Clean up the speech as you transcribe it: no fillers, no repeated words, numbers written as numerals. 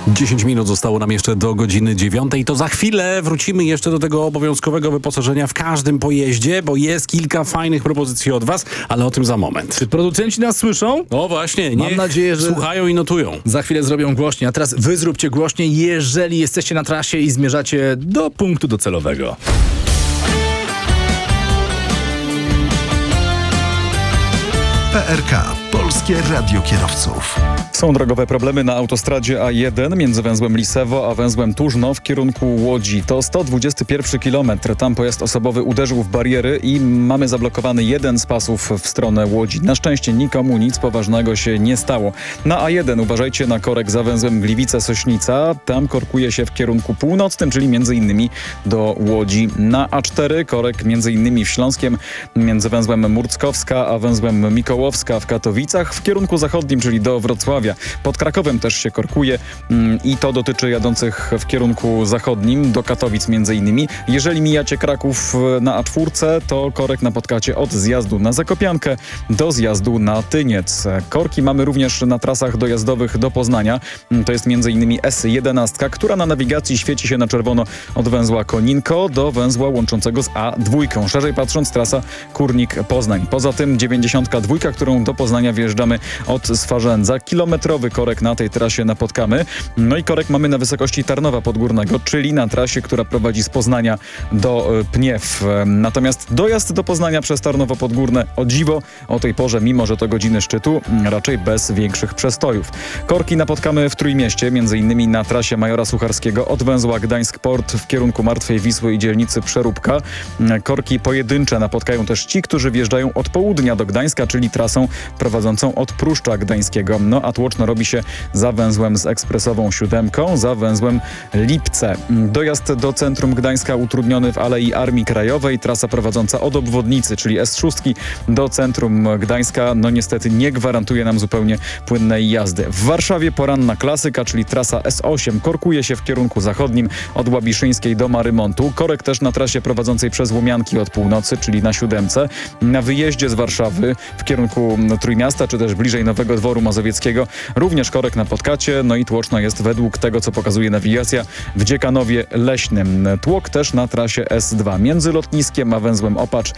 10 minut zostało nam jeszcze do godziny 9. To za chwilę wrócimy jeszcze do tego obowiązkowego wyposażenia w każdym pojeździe, bo jest kilka fajnych propozycji od was, ale o tym za moment. Czy producenci nas słyszą? O właśnie, Mam nadzieję, że słuchają i notują. za chwilę zrobią głośniej, a teraz wy zróbcie głośniej, jeżeli jesteście na trasie i zmierzacie do punktu docelowego. PRK. Polskie Radio Kierowców. Są drogowe problemy na autostradzie A1 między węzłem Lisewo a węzłem Tużno w kierunku Łodzi. To 121 km. Tam pojazd osobowy uderzył w bariery i mamy zablokowany jeden z pasów w stronę Łodzi. Na szczęście nikomu nic poważnego się nie stało. Na A1 uważajcie na korek za węzłem Gliwice-Sośnica. Tam korkuje się w kierunku północnym, czyli między innymi do Łodzi. Na A4 korek między innymi w Śląskiem między węzłem Murckowska a węzłem Mikołowska w Katowicach w kierunku zachodnim, czyli do Wrocławia. Pod Krakowem też się korkuje i to dotyczy jadących w kierunku zachodnim, do Katowic między innymi. Jeżeli mijacie Kraków na A4, to korek napotkacie od zjazdu na Zakopiankę do zjazdu na Tyniec. Korki mamy również na trasach dojazdowych do Poznania. To jest między innymi S11, która na nawigacji świeci się na czerwono od węzła Koninko do węzła łączącego z A2. Szerzej patrząc trasa Kurnik-Poznań. Poza tym 92, którą do Poznania wjeżdżamy od Swarzędza. Kilometrowy korek na tej trasie napotkamy. No i korek mamy na wysokości Tarnowa Podgórnego, czyli na trasie, która prowadzi z Poznania do Pniew. Natomiast dojazd do Poznania przez Tarnowo Podgórne o dziwo o tej porze, mimo że to godziny szczytu, raczej bez większych przestojów. Korki napotkamy w Trójmieście, między innymi na trasie Majora Sucharskiego od węzła Gdańsk-Port w kierunku Martwej Wisły i dzielnicy Przeróbka. Korki pojedyncze napotkają też ci, którzy wjeżdżają od południa do Gdańska, czyli trasą prowadzącą od Pruszcza Gdańskiego. No a tłoczno robi się za węzłem z ekspresową 7, za węzłem Lipce. Dojazd do centrum Gdańska utrudniony w Alei Armii Krajowej. Trasa prowadząca od obwodnicy, czyli S6 do centrum Gdańska, no niestety nie gwarantuje nam zupełnie płynnej jazdy. W Warszawie poranna klasyka, czyli trasa S8 korkuje się w kierunku zachodnim od Łabiszyńskiej do Marymontu. Korek też na trasie prowadzącej przez Łomianki od północy, czyli na 7. Na wyjeździe z Warszawy w kierunku Trójmiasta, czy też bliżej Nowego Dworu Mazowieckiego również korek napotkacie, no i tłoczno jest według tego, co pokazuje nawigacja w Dziekanowie Leśnym. Tłok też na trasie S2 między lotniskiem a węzłem Opacz